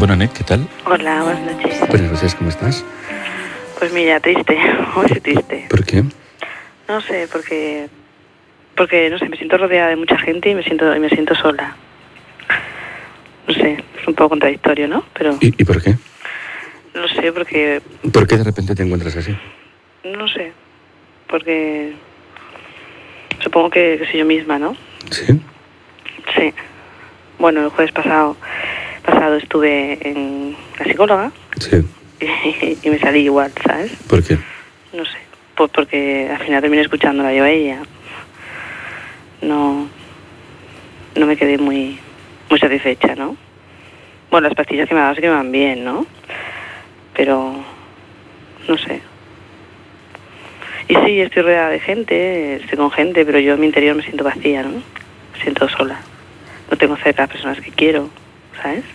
Bona nit, ¿qué tal? Hola, buenas noches. Buenas noches, ¿cómo estás? Pues mira, triste, muy triste. ¿Por qué? No sé, porque no sé, me siento rodeada de mucha gente y me siento sola. No sé, es un poco contradictorio, ¿no? Pero ¿Y por qué? no sé, porque ¿Por qué de repente te encuentras así? no sé, porque supongo que soy yo misma, ¿no? ¿Sí? Sí. Bueno, el jueves pasado estuve en la psicóloga Sí. y me salí igual, ¿sabes? ¿Por qué? No sé, pues porque al final terminé escuchándola yo a ella. No me quedé muy satisfecha, ¿no? Bueno, las pastillas que me ha dado sí que me van bien, ¿no? Pero no sé. Y sí, estoy rodeada de gente, estoy con gente, pero yo en mi interior me siento vacía, ¿no? Me siento sola. No tengo cerca a las personas que quiero, ¿sabes?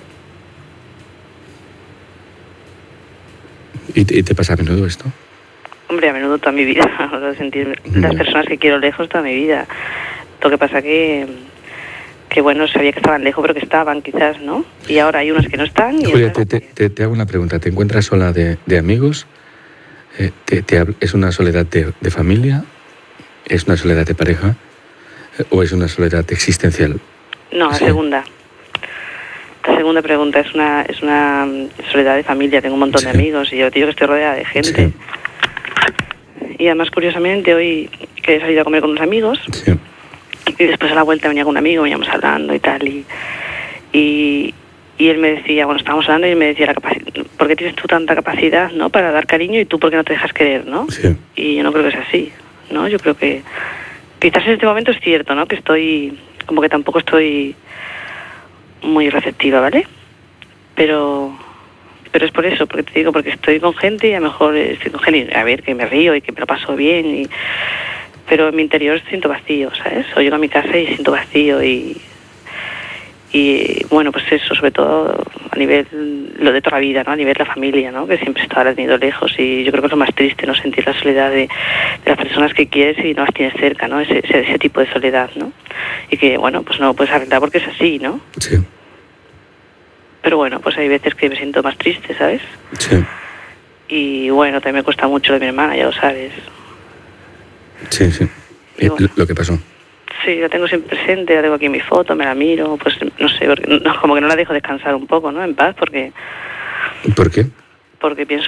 ¿Y te pasa a menudo esto? Hombre, a menudo toda mi vida, o sentir las personas que quiero lejos toda mi vida. Lo que pasa que bueno, sabía que estaban lejos, pero que estaban quizás, ¿no? Y ahora hay unas que no están. Y Julia, otras... te hago una pregunta. ¿Te encuentras sola de amigos? ¿Es una soledad de familia? ¿Es una soledad de pareja? ¿O es una soledad existencial? No, Sí. la segunda. La segunda pregunta es una soledad de familia. Tengo un montón de amigos y yo digo que estoy rodeada de gente. Sí. Y además, curiosamente, hoy que he salido a comer con unos amigos, Sí. y después a la vuelta venía con un amigo, veníamos hablando y tal, y él me decía, bueno, estábamos hablando y él me decía, ¿por qué tienes tú tanta capacidad, ¿no?, para dar cariño y tú por qué no te dejas querer, ¿no? Sí. Y yo no creo que sea así, ¿no? Yo creo que quizás en este momento es cierto, ¿no?, que estoy, como que tampoco estoy muy receptiva, ¿vale? Pero es por eso, porque te digo, porque estoy con gente y a lo mejor estoy con gente, a ver, que me río y que me lo paso bien, pero en mi interior siento vacío, ¿sabes? O llego a mi casa y siento vacío y bueno, pues eso, sobre todo a nivel, lo de toda la vida, ¿no? A nivel de la familia, ¿no? Que siempre está tenido lejos y yo creo que es lo más triste, ¿no? Sentir la soledad de las personas que quieres y no las tienes cerca, ¿no? Ese tipo de soledad, ¿no? Y que, bueno, pues no lo puedes arreglar porque es así, ¿no? Sí. Pero bueno, pues hay veces que me siento más triste, ¿sabes? Sí. Y bueno, también me cuesta mucho lo de mi hermana, ya lo sabes. Sí, sí. Y bueno, lo que pasó. sí, la tengo siempre presente, la tengo aquí en mi foto, me la miro, pues no sé, porque, como que no la dejo descansar un poco, ¿no? En paz, porque... ¿Por qué? Porque pienso